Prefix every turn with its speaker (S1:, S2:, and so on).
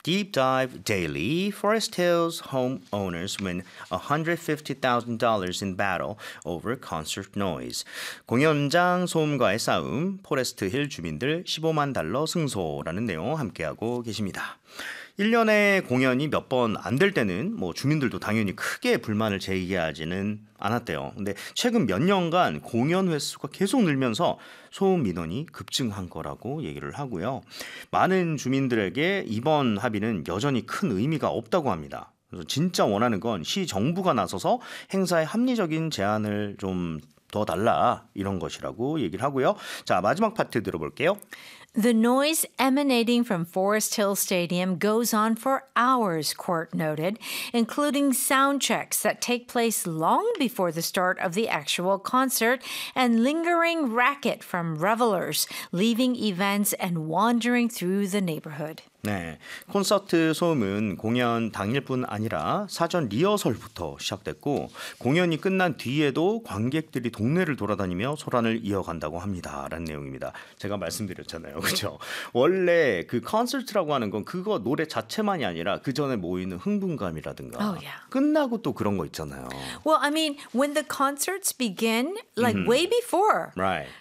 S1: Deep dive daily. Forest Hills homeowners win $150,000 in battle over concert noise. 공연장 소음과의 싸움. 포레스트 힐 주민들 15만 달러 승소라는 내용 함께하고 계십니다. 1년에 공연이 몇 번 안 될 때는 뭐 주민들도 당연히 크게 불만을 제기하지는 않았대요. 근데 최근 몇 년간 공연 횟수가 계속 늘면서 소음 민원이 급증한 거라고 얘기를 하고요. 많은 주민들에게 이번 합의는 여전히 큰 의미가 없다고 합니다. 그래서 진짜 원하는 건 시 정부가 나서서 행사에 합리적인 제한을 좀 더 달라 이런 것이라고 얘기를 하고요. 자, 마지막 파트 들어볼게요.
S2: The noise emanating from Forest Hill Stadium goes on for hours, court noted, including sound checks that take place long before the start of the actual concert and lingering racket from revelers leaving events and wandering through the neighborhood.
S1: 네, 콘서트 소음은 공연 당일뿐 아니라 사전 리허설부터 시작됐고 공연이 끝난 뒤에도 관객들이 동네를 돌아다니며 소란을 이어간다고 합니다. 라는 내용입니다. 제가 말씀드렸잖아요. 그렇죠? 원래 그 콘서트라고 하는 건 그거 노래 자체만이 아니라 그 전에 모이는 흥분감이라든가
S2: Oh, yeah.
S1: 끝나고 또 그런 거 있잖아요.
S2: Well, I mean, when the concerts begin, like way before,
S1: Right.